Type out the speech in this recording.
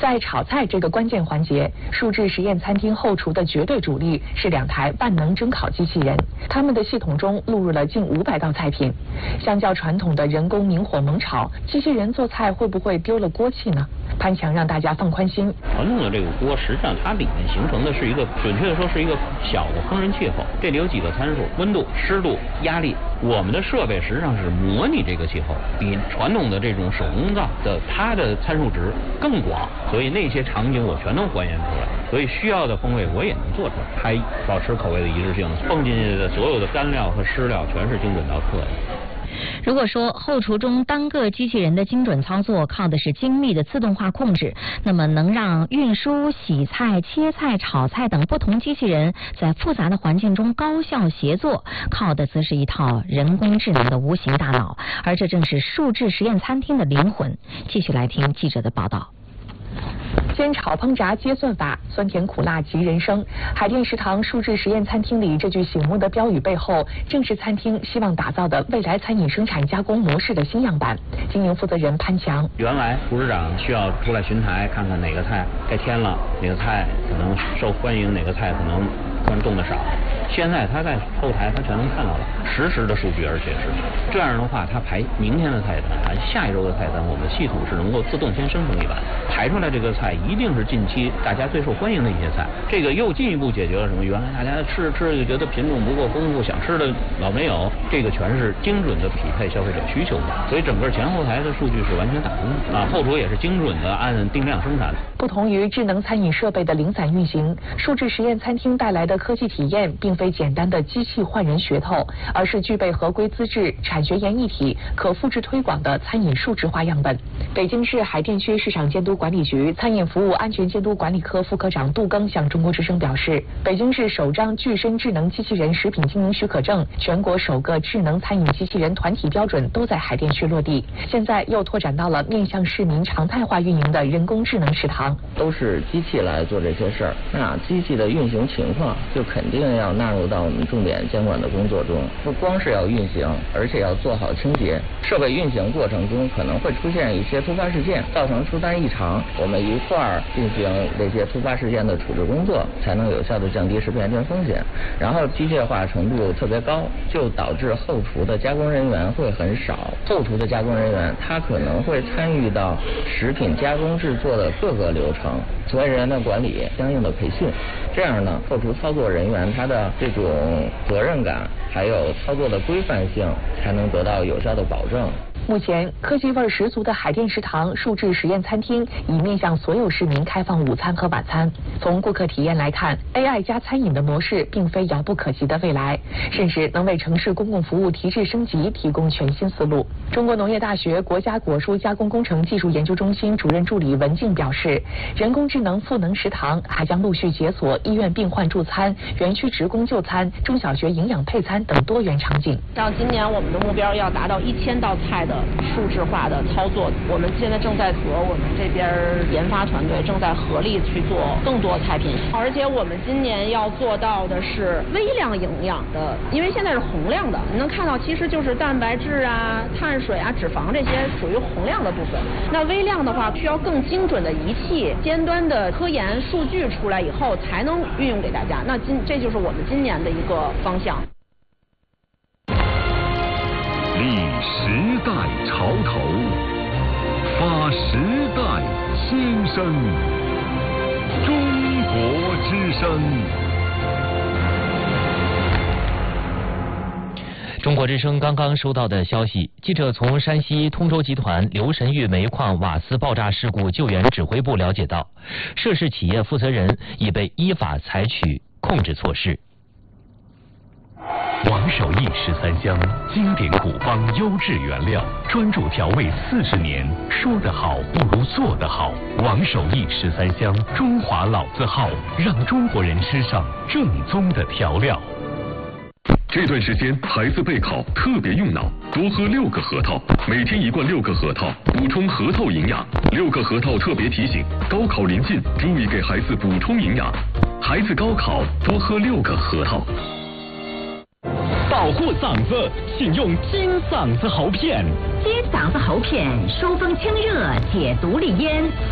在炒菜这个关键环节，数智实验餐厅后厨的绝对主力是2台万能蒸烤机器人，它们的系统中录入了近500道菜品。相较传统的人工明火猛炒，机器人做菜会不会丢了锅气呢？潘强让大家放宽心。 传统的这个锅，实际上它里面形成的是一个，准确的说是一个小的烹饪气候。这里有几个参数：温度、湿度、压力。我们的设备实际上是模拟这个气候，比传统的这种手工灶的它的参数值更广，所以那些场景我全能还原出来。所以需要的风味我也能做出来，还保持口味的一致性。放进去的所有的干料和湿料全是精准到克的。 如果说后厨中单个机器人的精准操作靠的是精密的自动化控制，那么能让运输、洗菜、切菜、炒菜等不同机器人在复杂的环境中高效协作，靠的则是一套人工智能的无形大脑，而这正是数智实验餐厅的灵魂。继续来听记者的报道。 煎炒烹炸皆算法，酸甜苦辣即人生。海淀食堂数智实验餐厅里这句醒目的标语背后，正是餐厅希望打造的未来餐饮生产加工模式的新样板。经营负责人潘强： 原来厨师长需要出来巡台，看看哪个菜该添了，哪个菜可能受欢迎，哪个菜可能观众的少。现在他在后台他全能看到了实时的数据，而且是这样的话，他排明天的菜单，排下一周的菜单，我们的系统是能够自动先生成一版，排出来这个菜一定是近期大家最受欢迎的一些菜。这个又进一步解决了什么？原来大家吃就觉得品种不够丰富，想吃的老没有，这个全是精准的匹配消费者需求的，所以整个前后台的数据是完全打通的啊，后厨也是精准的按定量生产。 不同于智能餐饮设备的零散运行，数智实验餐厅带来的科技体验，并非简单的机器换人噱头，而是具备合规资质、产学研一体、可复制推广的餐饮数值化样本。北京市海淀区市场监督管理局餐饮服务安全监督管理科副科长杜庚向中国之声表示，北京市首张具身智能机器人食品经营许可证，全国首个智能餐饮机器人团体标准都在海淀区落地，现在又拓展到了面向市民常态化运营的人工智能食堂。 都是机器来做这些事儿，那机器的运行情况就肯定要纳入到我们重点监管的工作中，不光是要运行，而且要做好清洁。设备运行过程中可能会出现一些突发事件，造成出单异常，我们一块儿进行这些突发事件的处置工作，才能有效的降低食品安全风险。然后机械化程度特别高，就导致后厨的加工人员会很少。后厨的加工人员他可能会参与到食品加工制作的各个流程，从业人员的管理相应的培训，这样呢，后厨操作人员他的这种责任感还有操作的规范性才能得到有效的保证。 目前，科技味十足的海淀食堂数智实验餐厅已面向所有市民开放午餐和晚餐。从顾客体验来看 ，AI 加餐饮的模式并非遥不可及的未来，甚至能为城市公共服务提质升级提供全新思路。中国农业大学国家果蔬加工工程技术研究中心主任助理文静表示，人工智能赋能食堂还将陆续解锁医院病患助餐、园区职工就餐、中小学营养配餐等多元场景。 像今年我们的目标要达到1000道菜的数字化的操作，我们现在正在和我们这边研发团队正在合力去做更多菜品，而且我们今年要做到的是微量营养的，因为现在是洪亮的，你能看到其实就是蛋白质啊、碳水啊、脂肪这些属于洪亮的部分。那微量的话需要更精准的仪器、尖端的科研数据出来以后才能运用给大家。那这就是我们今年的一个方向。 立时代潮头，发时代新声。中国之声。 中国之声刚刚收到的消息，记者从山西通州集团刘神玉煤矿瓦斯爆炸事故救援指挥部了解到，涉事企业负责人已被依法采取控制措施。 王守义13香，经典古方优质原料，专注调味40年，说得好不如做得好。王守义13香，中华老字号，让中国人吃上正宗的调料。 这段时间孩子备考特别用脑，多喝6个核桃，每天1罐6个核桃，补充核桃营养。6个核桃特别提醒，高考临近，注意给孩子补充营养。孩子高考多喝6个核桃。 保护嗓子，请用金嗓子喉片。 金嗓子喉片疏风清热，解毒利咽，